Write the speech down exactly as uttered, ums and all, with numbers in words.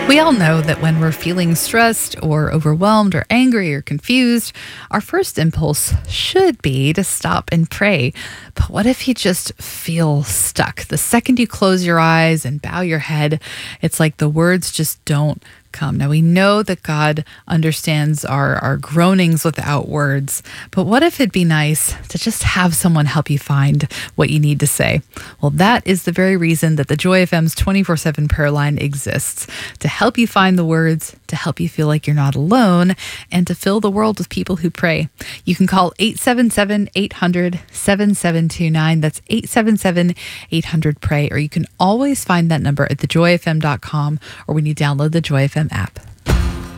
We all know that when we're feeling stressed or overwhelmed or angry or confused, our first impulse should be to stop and pray. But what if you just feel stuck? The second you close your eyes and bow your head, it's like the words just don't come. Now, we know that God understands our, our groanings without words, but what if it'd be nice to just have someone help you find what you need to say? Well, that is the very reason that the Joy F M's twenty-four seven prayer line exists, to help you find the words, to help you feel like you're not alone, and to fill the world with people who pray. You can call eight seven seven, eight hundred, seven seven two nine. That's eight seven seven, eight hundred, pray, or you can always find that number at the joy f m dot com or when you download the Joy F M app.